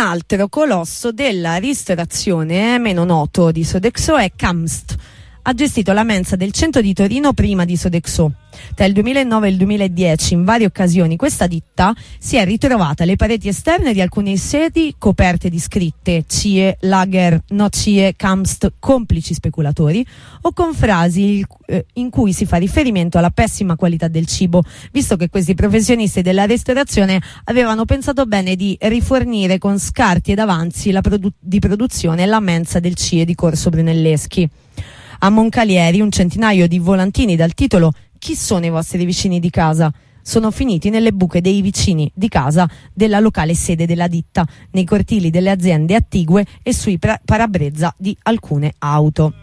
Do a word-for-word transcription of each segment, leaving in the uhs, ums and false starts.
altro colosso della ristorazione, meno noto di Sodexo, è Kamst. Ha gestito la mensa del centro di Torino prima di Sodexo. Tra il duemilanove e il duemiladieci, in varie occasioni, questa ditta si è ritrovata alle pareti esterne di alcune sedi coperte di scritte C I E, Lager, no C I E, Kamst, complici speculatori, o con frasi eh, in cui si fa riferimento alla pessima qualità del cibo, visto che questi professionisti della ristorazione avevano pensato bene di rifornire con scarti ed avanzi la produ- di produzione la mensa del C I E di Corso Brunelleschi. A Moncalieri un centinaio di volantini dal titolo "Chi sono i vostri vicini di casa?" sono finiti nelle buche dei vicini di casa della locale sede della ditta, nei cortili delle aziende attigue e sui pra- parabrezza di alcune auto.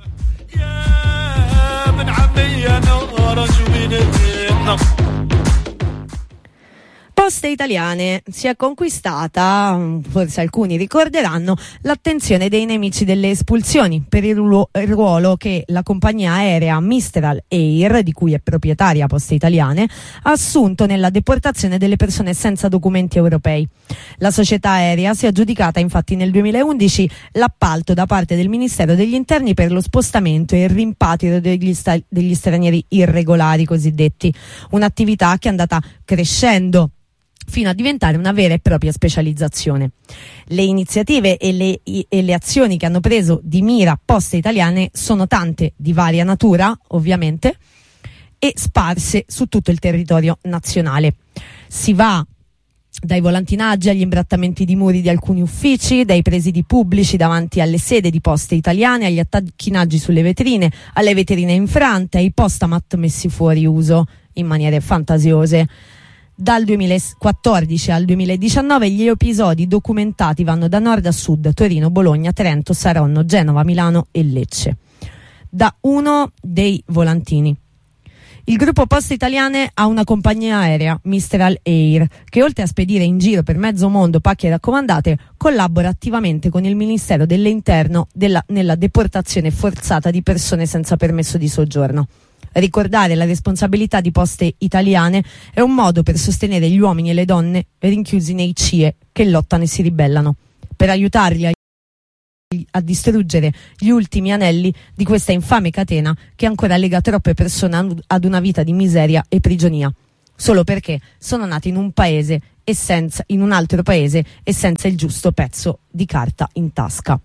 Poste Italiane si è conquistata, forse alcuni ricorderanno, l'attenzione dei nemici delle espulsioni per il ruolo che la compagnia aerea Mistral Air, di cui è proprietaria Poste Italiane, ha assunto nella deportazione delle persone senza documenti europei. La società aerea si è aggiudicata infatti nel duemilaundici l'appalto da parte del Ministero degli Interni per lo spostamento e il rimpatrio degli, sta- degli stranieri irregolari cosiddetti, un'attività che è andata crescendo fino a diventare una vera e propria specializzazione. Le iniziative e le, e le azioni che hanno preso di mira Poste Italiane sono tante, di varia natura ovviamente, e sparse su tutto il territorio nazionale. Si va dai volantinaggi agli imbrattamenti di muri di alcuni uffici, dai presidi pubblici davanti alle sede di Poste Italiane, agli attacchinaggi sulle vetrine, alle vetrine infrante, ai postamat messi fuori uso in maniere fantasiose. Dal duemilaquattordici al duemiladiciannove gli episodi documentati vanno da nord a sud: Torino, Bologna, Trento, Saronno, Genova, Milano e Lecce. Da uno dei volantini. Il gruppo Poste Italiane ha una compagnia aerea, Mistral Air, che oltre a spedire in giro per mezzo mondo pacchi e raccomandate, collabora attivamente con il Ministero dell'Interno della, nella deportazione forzata di persone senza permesso di soggiorno. Ricordare la responsabilità di Poste Italiane è un modo per sostenere gli uomini e le donne rinchiusi nei C I E che lottano e si ribellano, per aiutarli a, a distruggere gli ultimi anelli di questa infame catena che ancora lega troppe persone ad una vita di miseria e prigionia, solo perché sono nati in un paese e senza, in un altro paese e senza il giusto pezzo di carta in tasca.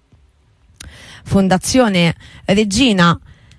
Fondazione Regina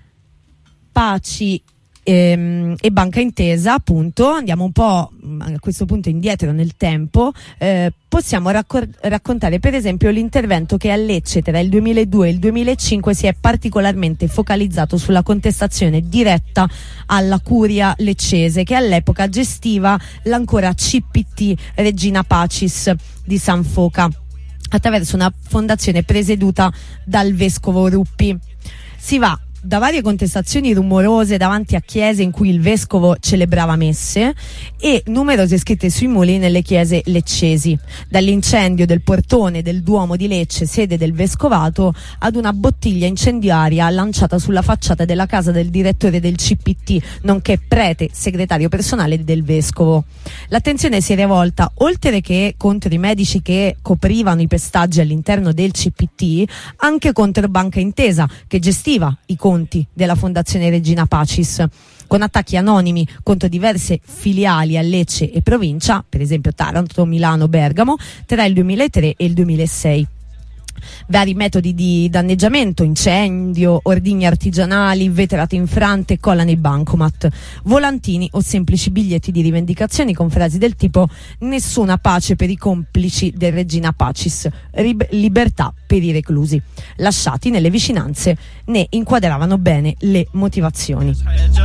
Paci ehm, e Banca Intesa, appunto, andiamo un po' a questo punto indietro nel tempo, eh, possiamo raccor- raccontare per esempio l'intervento che a Lecce tra il duemiladue e il duemilacinque si è particolarmente focalizzato sulla contestazione diretta alla curia leccese, che all'epoca gestiva l'ancora C P T Regina Pacis di San Foca attraverso una fondazione presieduta dal vescovo Ruppi. Si va da varie contestazioni rumorose davanti a chiese in cui il vescovo celebrava messe e numerose scritte sui muri nelle chiese leccesi, dall'incendio del portone del Duomo di Lecce, sede del vescovato, ad una bottiglia incendiaria lanciata sulla facciata della casa del direttore del C P T, nonché prete segretario personale del vescovo. L'attenzione si è rivolta, oltre che contro i medici che coprivano i pestaggi all'interno del C P T, anche contro Banca Intesa, che gestiva i conti della Fondazione Regina Pacis, con attacchi anonimi contro diverse filiali a Lecce e provincia, per esempio Taranto, Milano, Bergamo, tra il duemilatré e il duemilasei. Vari metodi di danneggiamento: incendio, ordigni artigianali, vetrate infrante, colla nei bancomat, volantini o semplici biglietti di rivendicazioni con frasi del tipo "nessuna pace per i complici del Regina Pacis, rib- libertà per i reclusi", lasciati nelle vicinanze ne inquadravano bene le motivazioni.